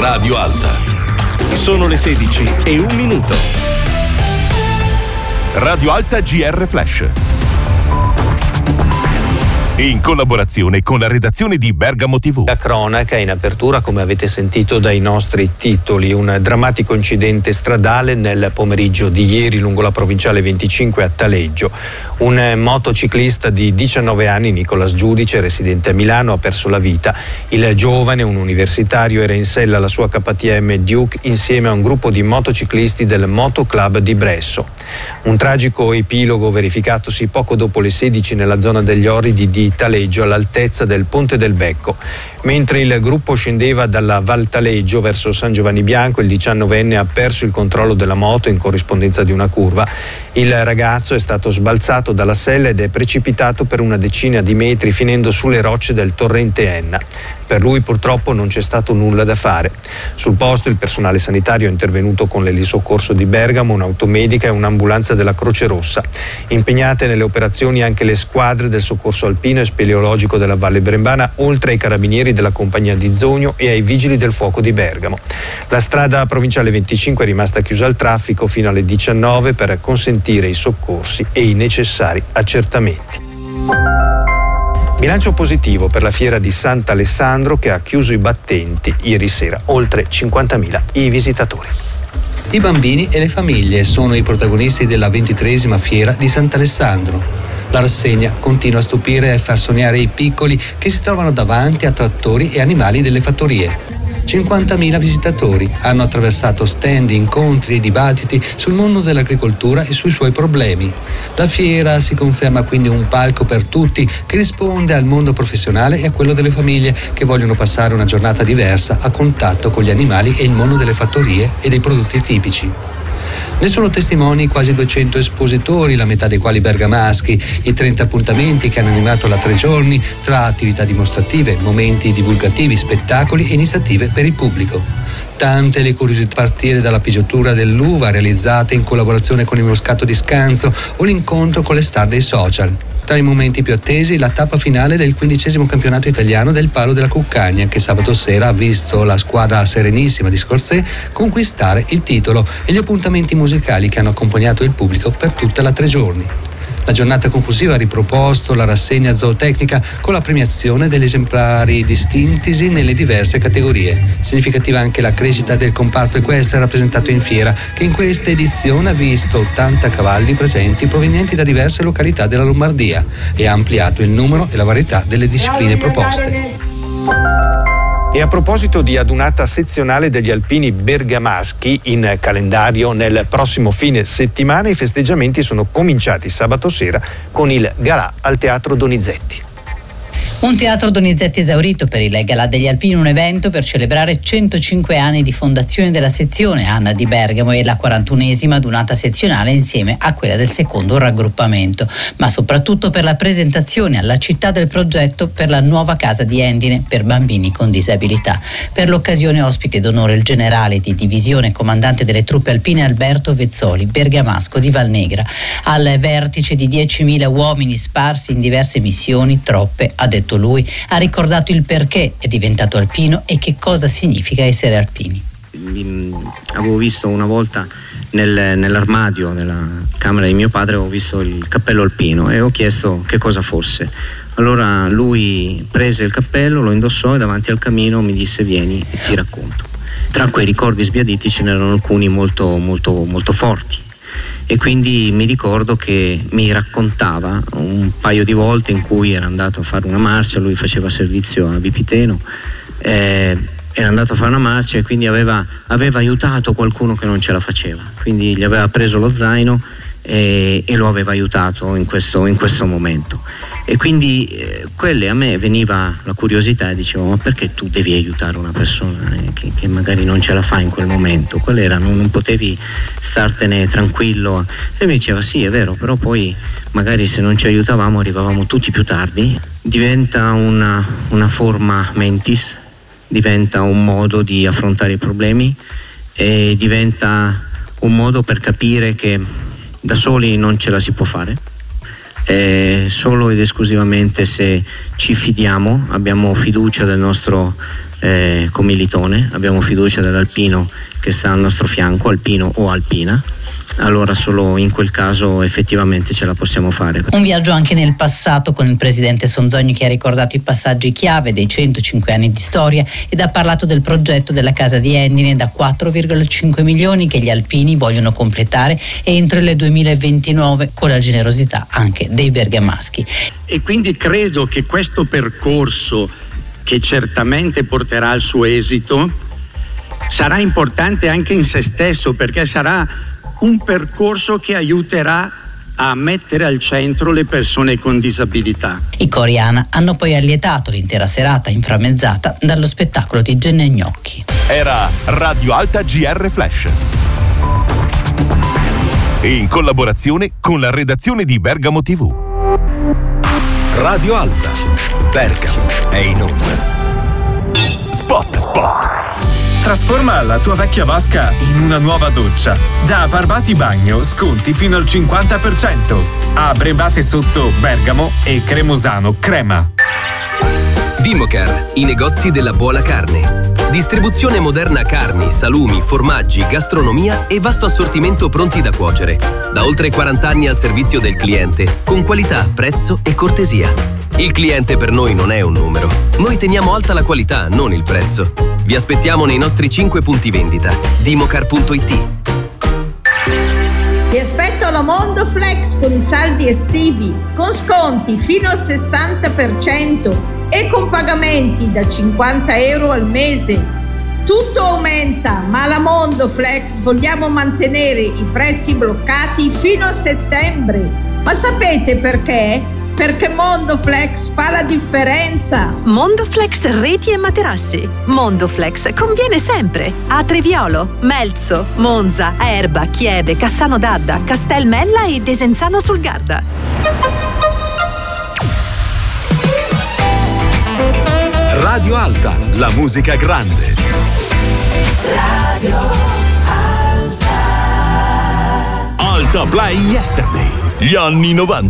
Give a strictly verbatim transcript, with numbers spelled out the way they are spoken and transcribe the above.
Radio Alta. Sono le sedici e un minuto. Radio Alta G R Flash. In collaborazione con la redazione di Bergamo tivù. La cronaca in apertura, come avete sentito dai nostri titoli, un drammatico incidente stradale nel pomeriggio di ieri lungo la provinciale venticinque a Taleggio. Un motociclista di diciannove anni, Nicolas Giudice, residente a Milano, ha perso la vita. Il giovane, un universitario, era in sella alla sua K T M Duke insieme a un gruppo di motociclisti del Motoclub di Bresso. Un tragico epilogo verificatosi poco dopo le sedici nella zona degli Oridi di Taleggio, all'altezza del Ponte del Becco. Mentre il gruppo scendeva dalla Val Taleggio verso San Giovanni Bianco, il diciannovenne ha perso il controllo della moto in corrispondenza di una curva. Il ragazzo è stato sbalzato dalla sella ed è precipitato per una decina di metri, finendo sulle rocce del torrente Enna. Per lui purtroppo non c'è stato nulla da fare. Sul posto il personale sanitario è intervenuto con l'elisoccorso di Bergamo, un'automedica e un'ambulanza della Croce Rossa. Impegnate nelle operazioni anche le squadre del soccorso alpino e speleologico della Valle Brembana, oltre ai carabinieri della compagnia di Zogno e ai vigili del fuoco di Bergamo. La strada provinciale venticinque è rimasta chiusa al traffico fino alle diciannove per consentire i soccorsi e i necessari accertamenti. Bilancio positivo per la fiera di Sant'Alessandro, che ha chiuso i battenti ieri sera, oltre cinquantamila i visitatori. I bambini e le famiglie sono i protagonisti della ventitreesima fiera di Sant'Alessandro. La rassegna continua a stupire e a far sognare i piccoli che si trovano davanti a trattori e animali delle fattorie. cinquantamila visitatori hanno attraversato stand, incontri e dibattiti sul mondo dell'agricoltura e sui suoi problemi. La fiera si conferma quindi un palco per tutti che risponde al mondo professionale e a quello delle famiglie che vogliono passare una giornata diversa a contatto con gli animali e il mondo delle fattorie e dei prodotti tipici. Ne sono testimoni quasi duecento espositori, la metà dei quali bergamaschi, i trenta appuntamenti che hanno animato la tre giorni tra attività dimostrative, momenti divulgativi, spettacoli e iniziative per il pubblico. Tante le curiosità, a partire dalla pigiatura dell'uva realizzata in collaborazione con il Moscato di Scanzo o l'incontro con le star dei social. Tra i momenti più attesi, la tappa finale del quindicesimo campionato italiano del palo della Cuccagna, che sabato sera ha visto la squadra serenissima di Scorsè conquistare il titolo, e gli appuntamenti musicali che hanno accompagnato il pubblico per tutta la tre giorni. La giornata conclusiva ha riproposto la rassegna zootecnica con la premiazione degli esemplari distintisi nelle diverse categorie. Significativa anche la crescita del comparto equestre rappresentato in fiera, che in questa edizione ha visto ottanta cavalli presenti provenienti da diverse località della Lombardia e ha ampliato il numero e la varietà delle discipline proposte. E a proposito di adunata sezionale degli alpini bergamaschi in calendario nel prossimo fine settimana, i festeggiamenti sono cominciati sabato sera con il galà al Teatro Donizetti. Un Teatro Donizetti esaurito per il Galà degli Alpini, un evento per celebrare centocinque anni di fondazione della sezione Anna di Bergamo e la quarantunesima adunata sezionale insieme a quella del secondo raggruppamento, ma soprattutto per la presentazione alla città del progetto per la nuova casa di Endine per bambini con disabilità. Per l'occasione ospite d'onore il generale di divisione comandante delle truppe alpine Alberto Vezzoli, bergamasco di Valnegra. Al vertice di diecimila uomini sparsi in diverse missioni, troppe, ha detto lui, ha ricordato il perché è diventato alpino e che cosa significa essere alpini. Avevo visto una volta nel, nell'armadio della camera di mio padre, ho visto il cappello alpino e ho chiesto che cosa fosse. Allora lui prese il cappello, lo indossò e davanti al camino mi disse: vieni e ti racconto. Tra quei ricordi sbiaditi ce n'erano alcuni molto molto molto forti. E quindi mi ricordo che mi raccontava un paio di volte in cui era andato a fare una marcia, lui faceva servizio a Vipiteno, eh, era andato a fare una marcia e quindi aveva, aveva aiutato qualcuno che non ce la faceva, quindi gli aveva preso lo zaino e, e lo aveva aiutato in questo, in questo momento. E quindi eh, quelle a me veniva la curiosità e dicevo: ma perché tu devi aiutare una persona eh, che, che magari non ce la fa in quel momento? Qual era? Non, non potevi startene tranquillo? E mi diceva: sì, è vero, però poi magari se non ci aiutavamo arrivavamo tutti più tardi. Diventa una, una forma mentis, diventa un modo di affrontare i problemi e diventa un modo per capire che da soli non ce la si può fare. Eh, solo ed esclusivamente se ci fidiamo, abbiamo fiducia del nostro eh, commilitone, abbiamo fiducia dell'alpino che sta al nostro fianco, alpino o alpina, allora solo in quel caso effettivamente ce la possiamo fare. Un viaggio anche nel passato con il presidente Sonzogni, che ha ricordato i passaggi chiave dei centocinque anni di storia ed ha parlato del progetto della casa di Endine da quattro virgola cinque milioni che gli alpini vogliono completare entro il duemilaventinove, con la generosità anche dei bergamaschi. E quindi credo che questo percorso, che certamente porterà al suo esito, sarà importante anche in se stesso, perché sarà un percorso che aiuterà a mettere al centro le persone con disabilità. I Coriana hanno poi allietato l'intera serata inframmezzata dallo spettacolo di Genne Gnocchi. Era Radio Alta G R Flash, in collaborazione con la redazione di Bergamo tivù. Radio Alta, Bergamo è in onda. Spot, spot. Trasforma la tua vecchia vasca in una nuova doccia. Da Barbati Bagno sconti fino al cinquanta per cento. A Brebate Sotto Bergamo e Cremosano Crema. Dimocar, i negozi della buona carne. Distribuzione moderna carni, salumi, formaggi, gastronomia e vasto assortimento pronti da cuocere. Da oltre quaranta anni al servizio del cliente, con qualità, prezzo e cortesia. Il cliente per noi non è un numero. Noi teniamo alta la qualità, non il prezzo. Vi aspettiamo nei nostri cinque punti vendita. Dimocar punto it. Ti aspetto alla Mondo Flex con i saldi estivi, con sconti fino al sessanta per cento e con pagamenti da cinquanta euro al mese. Tutto aumenta, ma alla Mondo Flex vogliamo mantenere i prezzi bloccati fino a settembre. Ma sapete perché? Perché Mondoflex fa la differenza. Mondoflex reti e materassi. Mondoflex conviene sempre. A Treviolo, Melzo, Monza, Erba, Chieve, Cassano d'Adda, Castelmella e Desenzano sul Garda. Radio Alta, la musica grande. Radio Alta. Alta Play Yesterday, gli anni novanta.